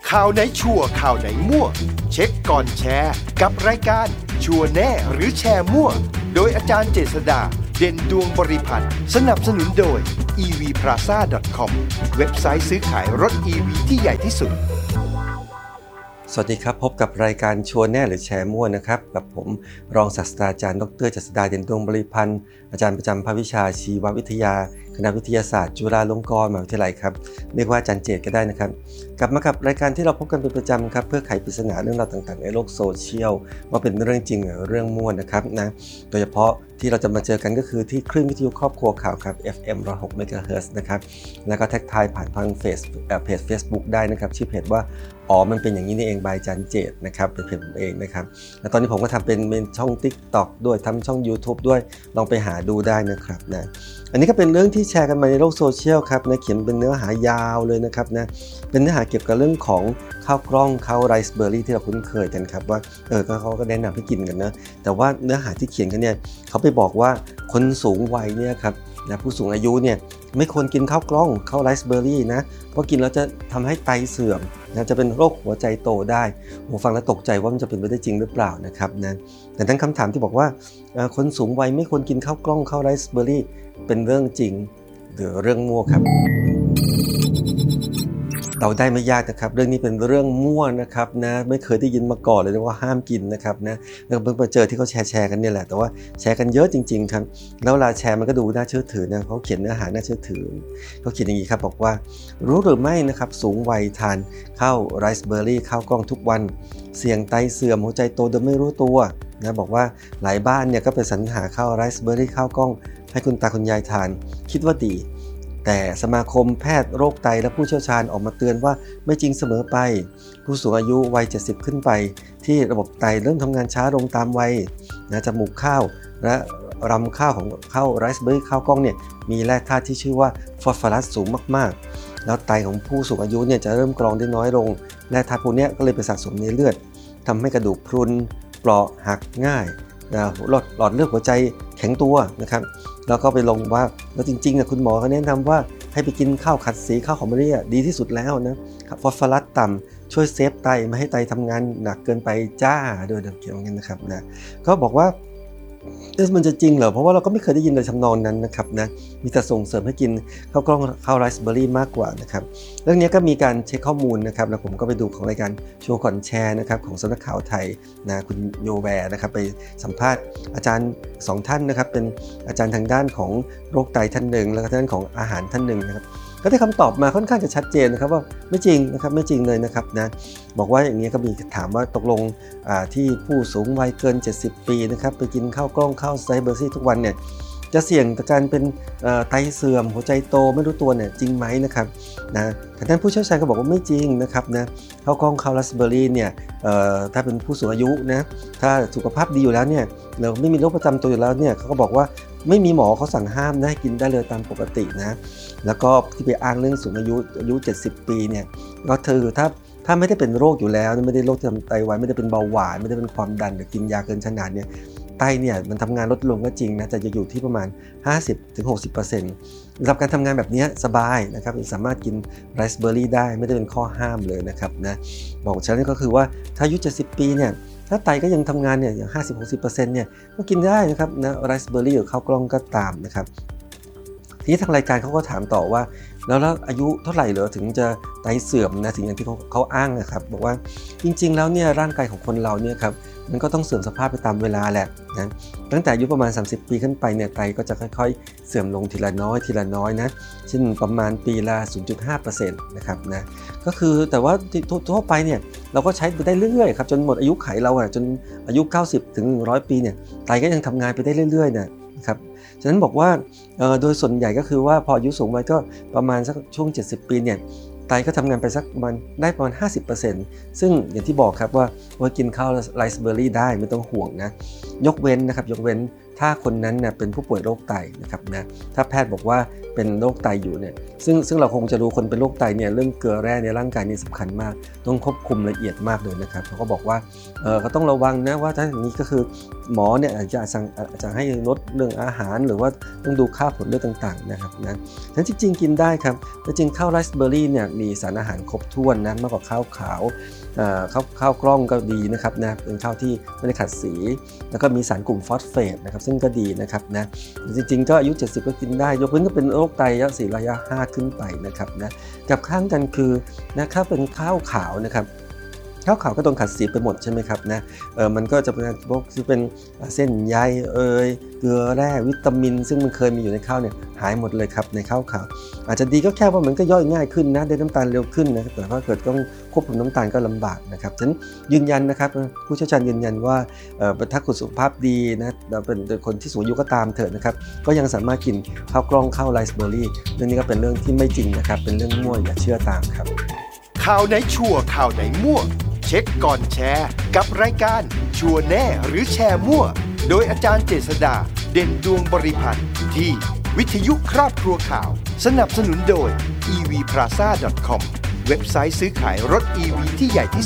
ข่าวไหนชัวร์ข่าวไหนมั่วเช็คก่อนแชร์กับรายการชัวร์แน่หรือแชร์มั่วโดยอาจารย์เจษฎาเด่นดวงบริพัตรสนับสนุนโดย evplaza.com เว็บไซต์ซื้อขายรถ EV ที่ใหญ่ที่สุดสวัสดีครับพบกับรายการชัวร์แน่หรือแชร์มั่วนะครับกับผมรองศาสตราจารย์ดร.เจษฎาเด่นดวงบริพันธ์อาจารย์ประจำภาควิชาชีววิทยาคณะวิทยาศาสตร์จุฬาลงกรณ์มหาวิทยาลัยครับเรียกว่าอาจารย์เจตก็ได้นะครับกลับมากับรายการที่เราพบกันเป็นประจำครับเพื่อไขปริศนาเรื่องราวต่างๆในโลกโซเชียลว่าเป็นเรื่องจริงหรือเรื่องมั่วนะครับนะโดยเฉพาะที่เราจะมาเจอกันก็คือที่คลื่นวิทยุครอบครัวข่าวครับ FM 106 MHz นะครับแล้วก็แท็กทายผ่านทางเพจ Facebook ได้นะครับชื่อเพจว่ามันเป็นอย่างนี้นี่เองบายอาจารย์เจตนะครับเป็นเพจผมเองนะครับแล้วตอนนี้ผมก็ทำเป็นช่อง TikTok ด้วยทำช่อง YouTube ด้วยลองไปหาดูได้นะครับนะอันนี้ก็เป็นเรื่องที่แชร์กันมาในโลกโซเชียลครับนะเขียนเป็นเนื้อหายาวเลยนะครับนะเป็นเนื้อหาเกี่ยวกับเรื่องของข้าวกล้องข้าวไรซ์เบอร์รี่ที่เราคุ้นเคยกันครับว่าเขาก็แนะนำให้กินกันนะแต่ว่าเนื้อหาที่เขียนกันเนี่ยเขาไปบอกว่าคนสูงวัยเนี่ยครับนะผู้สูงอายุเนี่ยไม่ควรกินข้าวกล้องข้าวไรซ์เบอร์รี่นะเพราะกินแล้วจะทำให้ไตเสื่อมนะจะเป็นโรคหัวใจโตได้ผมฟังแล้วตกใจว่ามันจะเป็นไปได้จริงหรือเปล่านะครับนะแต่ทั้งคำถามที่บอกว่าคนสูงวัยไม่ควรกินข้าวกล้องข้าวไรซ์เบอร์รี่เป็นเรื่องจริงหรือเรื่องมั่วครับเราได้ไม่ยากนะครับเรื่องนี้เป็นเรื่องมั่วนะครับนะไม่เคยได้ยินมาก่อนเลยว่าห้ามกินนะครับนะแล้วเพิ่งมาเจอที่เขาแชร์กันเนี่ยแหละแต่ว่าแชร์กันเยอะจริงๆครับแล้วเวลาแชร์มันก็ดูน่าเชื่อถือนะเขาเขียนเนื้อหาน่าเชื่อถือเขาเขียนอย่างนี้ครับบอกว่ารู้หรือไม่นะครับสูงวัยทานข้าวไรซ์เบอร์รี่ข้าวกล้องทุกวันเสี่ยงไตเสื่อมหัวใจโตโดยไม่รู้ตัวนะบอกว่าหลายบ้านเนี่ยก็ไปสรรหาข้าวไรซ์เบอร์รี่ข้าวกล้องให้คุณตาคุณยายทานคิดว่าดีแต่สมาคมแพทย์โรคไตและผู้เชี่ยวชาญออกมาเตือนว่าไม่จริงเสมอไปผู้สูงอายุวัย70ขึ้นไปที่ระบบไตเริ่มทำงานช้าลงตามวัยนะจมูกข้าวและรำข้าวของข้าวไรซ์เบอร์รี่ข้าวกล้องเนี่ยมีแร่ธาตุที่ชื่อว่าฟอสฟอรัสสูงมากๆแล้วไตของผู้สูงอายุเนี่ยจะเริ่มกรองได้น้อยลงแร่ธาตุพวกนี้ก็เลยไปสะสมในเลือดทำให้กระดูกพรุนเปราะหักง่ายหลอดเลือดหัวใจแข็งตัวนะครับแล้วก็ไปลงว่าแล้วจริงๆคุณหมอเขาแนะนำว่าให้ไปกินข้าวขัดสีข้าวหอมมะลิดีที่สุดแล้วนะฟอสฟอรัสต่ำช่วยเซฟไตไม่ให้ไตทำงานหนักเกินไปจ้าโดยเขียนอย่างนี้นะครับนะก็บอกว่ามันจะจริงเหรอเพราะว่าเราก็ไม่เคยได้ยินเลยทำนองนั้นนะครับนะมีแต่ส่งเสริมให้กินข้าวกล้องข้าวไรซ์เบอร์รี่มากกว่านะครับเรื่องนี้ก็มีการเช็คข้อมูลนะครับแล้วผมก็ไปดูของรายการโชว์ก่อนแชร์นะครับของสำนักข่าวไทยนะคุณโยแวร์นะครับไปสัมภาษณ์อาจารย์2ท่านนะครับเป็นอาจารย์ทางด้านของโรคไตท่านหนึ่งแล้วก็ด้านของอาหารท่านหนึ่งนะครับก็ได้คำตอบมาค่อนข้างจะชัดเจนนะครับว่าไม่จริงนะครับไม่จริงเลยนะครับนะบอกว่าอย่างนี้ก็มีถามว่าตกลงที่ผู้สูงวัยเกิน70ปีนะครับไปกินข้าวกล้องข้าวไรซ์เบอร์รี่ทุกวันเนี่ยจะเสี่ยงต่อการเป็นไตเสื่อมหัวใจโตไม่รู้ตัวเนี่ยจริงไหมนะครับนะแต่ท่านผู้เชี่ยวชาญก็บอกว่าไม่จริงนะครับนะข้าวกล้องข้าวไรซ์เบอร์รี่เนี่ยถ้าเป็นผู้สูงอายุนะถ้าสุขภาพดีอยู่แล้วเนี่ยเราไม่มีโรคประจำตัวอยู่แล้วเนี่ยเขาก็บอกว่าไม่มีหมอเขาสั่งห้ามนะให้กินได้เลยตามปกตินะแล้วก็ที่ไปอ้างเรื่องสูงอายุ70ปีเนี่ยก็คือถ้าไม่ได้เป็นโรคอยู่แล้วไม่ได้โรคทางไตวายไม่ได้เป็นเบาหวานไม่ได้เป็นความดันหรือกินยาเกินขนาดเนี่ยไตเนี่ยมันทำงานลดลงก็จริงนะแต่จะอยู่ที่ประมาณ 50-60% สำหรับการทำงานแบบนี้สบายนะครับสามารถกินไรซ์เบอร์รี่ได้ไม่ได้เป็นข้อห้ามเลยนะครับนะบอกฉะนั้นก็คือว่าถ้าอายุ70ปีเนี่ยถ้าไตก็ยังทำงานเนี่ยอย่าง 50-60% เนี่ยก็กินได้นะครับนะไรซ์เบอร์รี่หรือข้าวกล้องก็ตามนะครับทีนี้ทางรายการเขาก็ถามต่อว่าแล้วอายุเท่าไหร่เหรอถึงจะไตเสื่อมนะถึงอย่างที่เขาอ้างนะครับบอกว่าจริงๆแล้วเนี่ยร่างกายของคนเราเนี่ยครับมันก็ต้องเสื่อมสภาพไปตามเวลาแหละนะตั้งแต่อายุประมาณ30ปีขึ้นไปเนี่ยไตก็จะค่อยๆเสื่อมลงทีละน้อยนะเช่นประมาณปีละ 0.5% นะครับนะก็คือแต่ว่าทั่วไปเนี่ยเราก็ใช้ไปได้เรื่อยๆครับจนหมดอายุไขเราจนอายุ90ถึง100ปีเนี่ยไตก็ยังทำงานไปได้เรื่อยๆนะครับฉะนั้นบอกว่าโดยส่วนใหญ่ก็คือว่าพออายุสูงวัยก็ประมาณสักช่วง70ปีเนี่ยไตก็ทำงานไปสักประมาณ 50% ซึ่งอย่างที่บอกครับว่ากินข้าวไรซ์เบอร์รี่ได้ไม่ต้องห่วงนะยกเว้นถ้าคนนั้นเนี่ยเป็นผู้ป่วยโรคไตนะครับนะถ้าแพทย์บอกว่าเป็นโรคไตอยู่เนี่ยซึ่งเราคงจะรู้คนเป็นโรคไตเนี่ยเรื่องเกลือแร่ในร่างกายนี่สำคัญมากต้องควบคุมละเอียดมากเลยนะครับเขาก็บอกว่าก็ต้องระวังนะว่าถ้าอย่างนี้ก็คือหมอเนี่ยอาจจะให้ลดเรื่องอาหารหรือว่าต้องดูค่าผลเลือดต่างๆนะครับนะฉะนั้นจริงๆกินได้ครับแต่จริงข้าวไรซ์เบอร์รี่เนี่ยมีสารอาหารครบถ้วนนะมากกว่าข้าวขาวข้าวกล้องก็ดีนะครับนะเป็นข้าวที่ไม่ได้ขัดสีแล้วก็มีสารกลุ่มฟอสเฟตนะครับซึ่งก็ดีนะครับนะจริงๆก็อายุ70ก็กินได้ยกเว้นก็เป็นโรคไตระยะ5ขึ้นไปนะครับนะกับข้างกันคือนะครับเป็นข้าวขาวนะครับข้าวขาวก็ต้องขัดสีไปหมดใช่ไหมครับนะมันก็จะเป็นพวกที่เป็นเส้นใยเกลือแร่วิตามินซึ่งมันเคยมีอยู่ในข้าวเนี่ยหายหมดเลยครับในข้าวขาวอาจจะดีก็แค่ว่ามันก็ย่อยง่ายขึ้นนะได้น้ำตาลเร็วขึ้นนะแต่ถ้าเกิดต้องควบคุมน้ำตาลก็ลำบากนะครับฉะนั้นยืนยันนะครับผู้เชี่ยวชาญยืนยันว่าถ้าคุณสุขภาพดีนะเป็นคนที่สูงอายุก็ตามเถอะนะครับก็ยังสามารถกินข้าวกล้องข้าวไรซ์เบอร์รี่เรื่องนี้ก็เป็นเรื่องที่ไม่จริงนะครับเป็นเรื่องมั่วอย่าเชื่อตามครับข่าวไหนชัวร์ข่าวไหนมั่วเช็คก่อนแชร์กับรายการชัวร์แน่หรือแชร์มั่วโดยอาจารย์เจษฎาเด่นดวงบริพันธ์ที่วิทยุครอบครัวข่าวสนับสนุนโดย evplaza.com เว็บไซต์ซื้อขายรถ EV ที่ใหญ่ที่สุด